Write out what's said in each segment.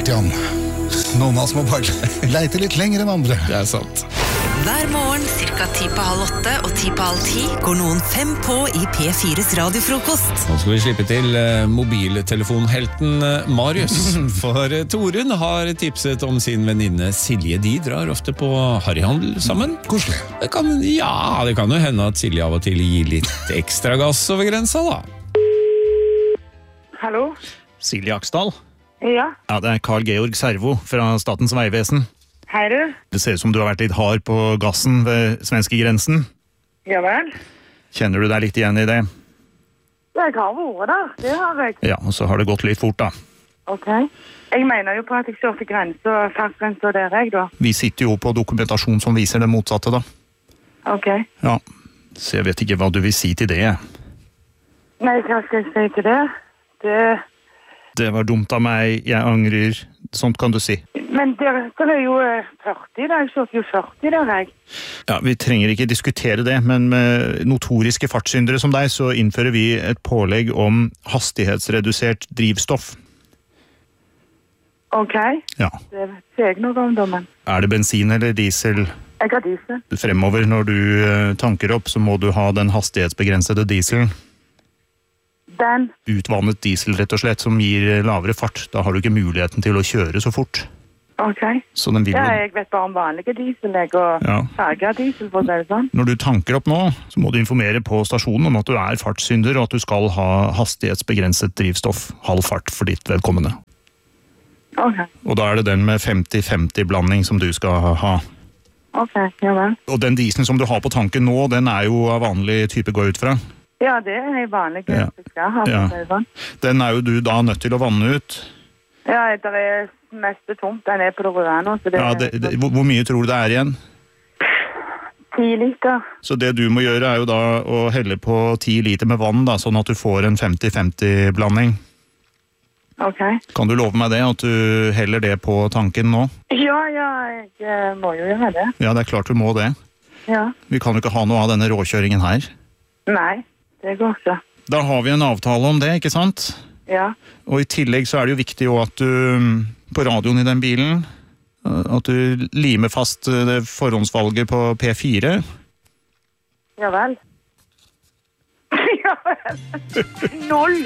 alltid an. Noen av oss må bare leite litt lenger enn andre. Det sant. Hver morgen, cirka 7:50 og 9:10, går noen 5 på i P4s radiofrokost. Nå skal vi slippe til mobiltelefonhelten Marius. For Torunn har tipset om sin venninne Silje. De drar ofte på harryhandel sammen. Koselig. Det kan jo hende at Silje av og til gir litt ekstra gass over grensa, da. Hallo? Silje Aksdal? Ja, Ja, det er Carl Georg Servo fra Statens Vegvesen. hei du. Det ser ut som du har vært litt hard på gassen ved svenskegrensen. Ja vel? Kjenner du deg litt igjen i det? Jeg har vært der, det har jeg. Ja, og så har det gått litt fort da. Ok. Jeg mener jo på at jeg kjørte grenser, fartsgrenser der jeg da. Vi sitter jo på dokumentasjon som viser det motsatte da. Ok. Ja, så jeg vet ikke hva du vil si til det. Nei, hva skal jeg si til det? Det var dumt av meg, jeg angrer. Sånt kan du si. Men det er jo 40 der, jeg kjørte jo 40 der jeg. Ja, vi trenger ikke diskutere det, men med notoriske fartssyndere som deg, så innfører vi et pålegg om hastighetsredusert drivstoff. Ok. Ja. Det vet jeg noe om da, men Er det bensin eller diesel? jeg har diesel. Fremover når du tanker opp, så må du ha den hastighetsbegrensede dieselen. Den? Utvannet diesel, rett og slett, som gir lavere fart. Da har du ikke muligheten til å kjøre så fort. Ok. Så den vil Ja, jo... jeg vet bare om vanlige diesel, jeg, og Ja. farget diesel, for å si det sånn. Når du tanker opp nå, så må du informere på stasjonen om at du er fartssynder, og at du skal ha hastighetsbegrenset drivstoff, halv fart for ditt vedkommende. Ok. Og da er det den med 50-50 blanding som du skal ha. Ok, ja vel. Og den dieselen som du har på tanken nå, den er jo av vanlig type gå ut fra. Ja, det er en vanlig Ja. jeg skal ha, for Ja. å si det sånn. Den er jo du da nødt til å vanne ut. Ja, det er mest tomt. Den er på det røde nå. Så det Ja, hvor mye tror du det er igjen? 10 liter. Så det du må gjøre er jo da å helle på 10 liter med vann, da, sånn at du får en 50-50 blanding. Ok. Kan du love meg det, at du heller det på tanken nå? Ja, jeg må jo gjøre det. Ja, det er klart du må det. Ja. Vi kan jo ikke ha noe av denne råkjøringen her. Nei, det går ikke. Da har vi en avtale om det, ikke sant? Ja. Og i tillegg så er det jo viktig jo at du, på radioen i den bilen, at du limer fast det forhåndsvalget på P4. Ja vel. Ja vel. 0.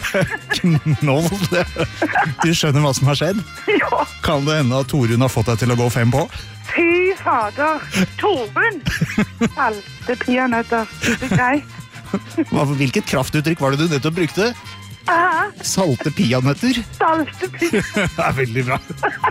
Nå, du skjønner hva som har skjedd? Ja. Kan det hende at Torunn har fått deg til å gå 5 på? Fy fader. Torunn. Salte peanøtter. Det er greit. Hvilket kraftuttrykk var det du nettopp brukte? Aha, Salte peanøtter? salte peanøtter. Det er veldig bra.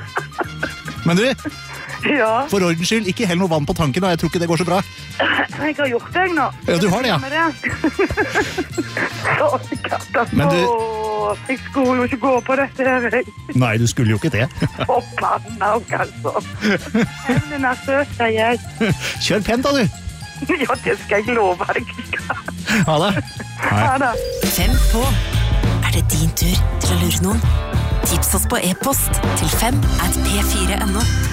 Men du, Ja. for ordens skyld, ikke hell noe vann på tanken, og jeg tror ikke det går så bra. Jeg har gjort det, jeg nå. Ja, du har det, ja. Med det. Så katastrofe. Men du- Jeg skulle jo ikke gå på dette her. Jeg Nei, du skulle jo ikke det. forbanna og altså. Hevnen er søt, sier jeg. Kjør pent da, du. Ja, det skal jeg love deg. Ha det. Ha det. 5 på. Er det din tur til å lure noen? Tips oss på e-post til 5@p4.no.